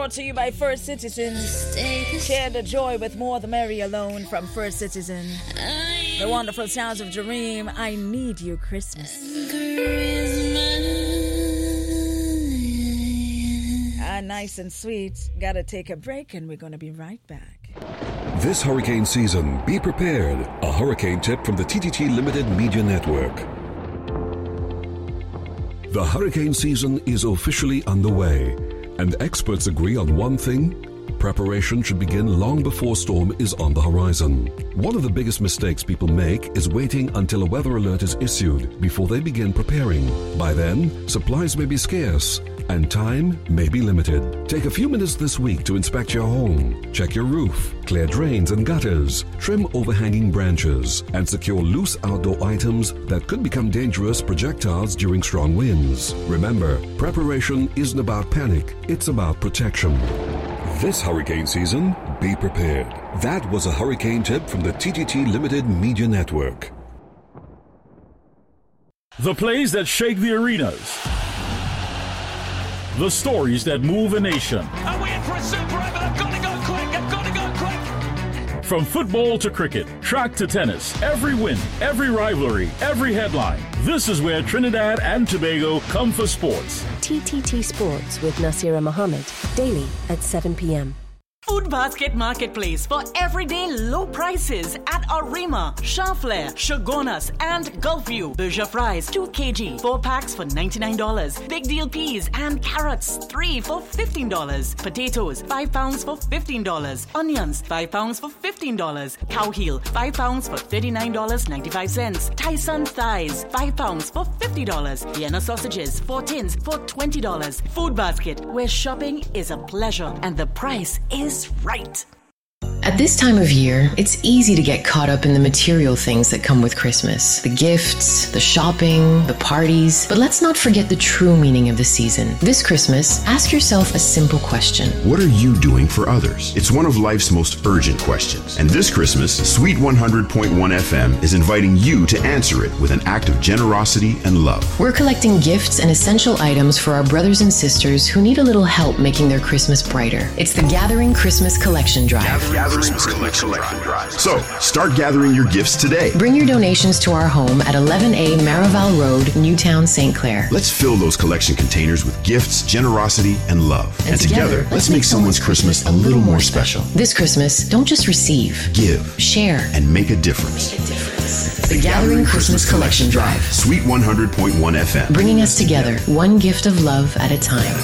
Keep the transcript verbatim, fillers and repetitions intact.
brought to you by First Citizen. Share the joy with More the Merry Alone from First Citizen. The wonderful sounds of Dream, I Need You Christmas. Ah, nice and sweet. Gotta take a break and we're gonna be right back. This hurricane season, be prepared. A hurricane tip from the T T T Limited Media Network. The hurricane season is officially underway, and experts agree on one thing: preparation should begin long before storm is on the horizon. One of the biggest mistakes people make is waiting until a weather alert is issued before they begin preparing. By then, supplies may be scarce and time may be limited. Take a few minutes this week to inspect your home, check your roof, clear drains and gutters, trim overhanging branches, and secure loose outdoor items that could become dangerous projectiles during strong winds. Remember, preparation isn't about panic, it's about protection. This hurricane season, be prepared. That was a hurricane tip from the T T T Limited Media Network. The plays that shake the arenas. The stories that move a nation. Are we in for a super over? I've got to go quick. I've got to go quick. From football to cricket, track to tennis, every win, every rivalry, every headline. This is where Trinidad and Tobago come for sports. T T T Sports with Nasira Mohammed, daily at seven p.m. Food Basket Marketplace for everyday low prices at Arima, Charflair, Shogunas, and Gulfview. Berger fries, two kilograms, four packs for ninety-nine dollars. Big deal peas and carrots, three for fifteen dollars. Potatoes, five pounds for fifteen dollars. Onions, five pounds for fifteen dollars. Cow heel, five pounds for thirty-nine dollars and ninety-five cents. Tyson thighs, five pounds for fifty dollars. Vienna sausages, four tins for twenty dollars. Food Basket, where shopping is a pleasure and the price is right. At this time of year, it's easy to get caught up in the material things that come with Christmas. The gifts, the shopping, the parties. But let's not forget the true meaning of the season. This Christmas, ask yourself a simple question. What are you doing for others? It's one of life's most urgent questions. And this Christmas, Sweet one hundred point one F M is inviting you to answer it with an act of generosity and love. We're collecting gifts and essential items for our brothers and sisters who need a little help making their Christmas brighter. It's the Gathering Christmas Collection Drive. Gathering Christmas Collection Drive. So, start gathering your gifts today. Bring your donations to our home at eleven A Marival Road, Newtown, Saint Clair. Let's fill those collection containers with gifts, generosity, and love. And, and together, together, let's make someone's Christmas a little more special. This Christmas, don't just receive, give, share, and make a difference. Make a difference. The Gathering Christmas Collection Drive. Sweet one hundred point one F M. Bringing us together, one gift of love at a time.